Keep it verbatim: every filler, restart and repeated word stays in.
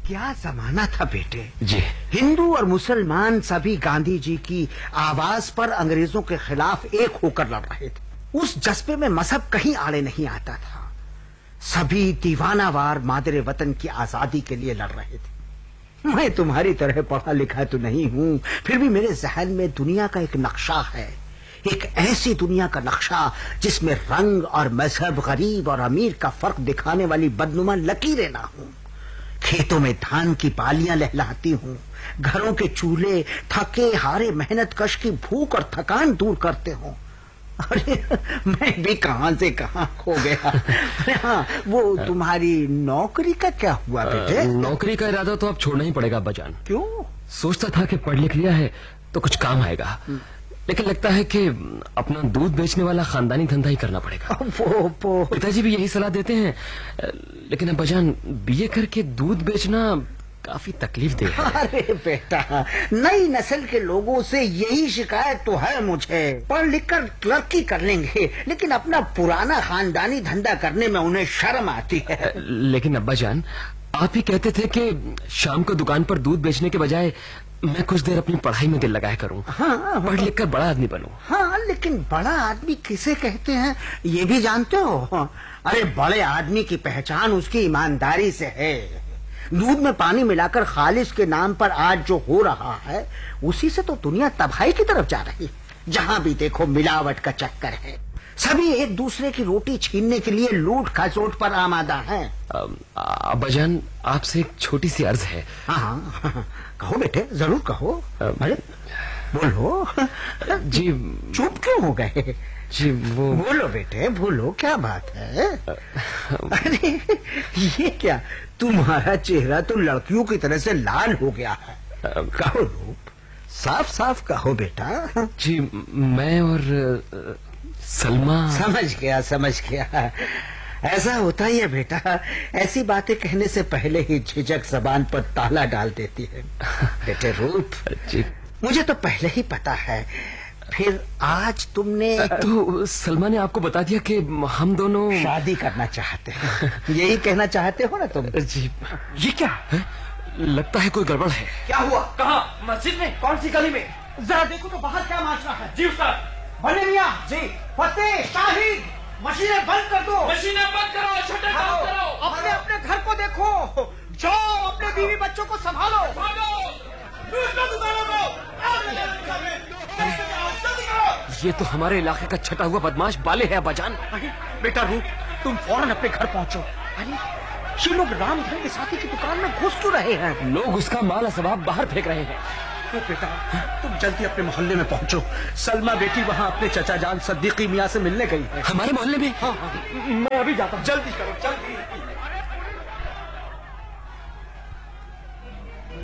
क्या जमाना था बेटे। जी। हिंदू और मुसलमान सभी गांधी जी की आवाज पर अंग्रेजों के खिलाफ एक होकर लड़ रहे थे। उस जज्बे में मजहब कहीं आड़े नहीं आता था। सभी दीवानावार मादरे वतन की आजादी के लिए लड़ रहे थे। मैं तुम्हारी तरह पढ़ा लिखा तो नहीं हूं, फिर भी मेरे जहन में दुनिया का एक नक्शा है, एक ऐसी दुनिया का नक्शा जिसमें रंग और मजहब, गरीब और अमीर का फर्क दिखाने वाली बदनुमा लकीरें ना हो। खेतों में धान की पालियां लहलाती हूं, घरों के चूल्हे थके हारे मेहनत कश की भूख और थकान दूर करते हों। अरे मैं भी कहां से कहां खो गया। अरे हाँ, वो तुम्हारी नौकरी का क्या हुआ बेटे? नौकरी का इरादा तो अब छोड़ना ही पड़ेगा अब्बाजान। क्यों? सोचता था कि पढ़ लिख लिया है तो कुछ काम आएगा, लेकिन लगता है कि अपना दूध बेचने वाला खानदानी धंधा ही करना पड़ेगा। वो, वो। पिताजी भी यही सलाह देते हैं, लेकिन अब्बाजान बीए करके दूध बेचना काफी तकलीफ दे है। अरे बेटा, नई नस्ल के लोगों से यही शिकायत तो है मुझे। पढ़ लिख कर क्लर्की कर लेंगे, लेकिन अपना पुराना खानदानी धंधा करने में उन्हें शर्म आती है। लेकिन अब्बाजान, आप ही कहते थे कि शाम को दुकान पर दूध बेचने के बजाय मैं कुछ देर अपनी पढ़ाई में दिल लगाया करूं। हाँ, पढ़ लिख कर बड़ा आदमी बनूं। हाँ, लेकिन बड़ा आदमी किसे कहते हैं ये भी जानते हो? अरे बड़े आदमी की पहचान उसकी ईमानदारी से है। दूध में पानी मिलाकर खालिश के नाम पर आज जो हो रहा है, उसी से तो दुनिया तबाही की तरफ जा रही है। जहां भी देखो मिलावट का चक्कर है। सभी एक दूसरे की रोटी छीनने के लिए लूट खसोट पर आमादा हैं। अब्बाजान, आपसे एक छोटी सी अर्ज है। हाँ हाँ, कहो बेटे, जरूर कहो। अरे बोलो जी। चुप क्यों हो गए? जी वो बोलो बेटे, बोलो, क्या बात है? अरे ये क्या, तुम्हारा चेहरा तो लड़कियों की तरह से लाल हो गया है। कहो रूप, साफ साफ कहो बेटा। जी, मैं और सलमा। समझ गया समझ गया, ऐसा होता ही है बेटा। ऐसी बातें कहने से पहले ही झिझक जबान पर ताला डाल देती है। बेटे रूप जी, मुझे तो पहले ही पता है, फिर आज तुमने तो सलमा ने आपको बता दिया कि हम दोनों शादी करना चाहते हैं। यही कहना चाहते हो ना तुम? जी। ये क्या है? लगता है कोई गड़बड़ है। क्या हुआ? कहाँ? मस्जिद में? कौन सी गली में? जरा देखो तो बाहर क्या माजरा है। जी उस्ताद। बने मियां जी, फतेह, शाहिद, मशीनें बंद कर दो। मशीनें बंद करो, छठे काम करो। अपने अपने घर को देखो, जाओ अपने बीवी बच्चों को संभालो। ये तो हमारे इलाके का छटा हुआ बदमाश बाले है अब्बाजान। बेटा रूप, तुम फौरन अपने घर पहुंचो। अरे ये लोग रामधन के साथी की दुकान में घुस क्यों रहे हैं? लोग उसका माल असबाब बाहर फेंक रहे हैं। बेटा तुम जल्दी अपने मोहल्ले में पहुंचो। सलमा बेटी वहां अपने चचा जान सद्दीकी मियां से मिलने गई है। हमारे मोहल्ले में? हाँ हाँ, मैं अभी जाता हूँ। जल्दी करो, जल्दी।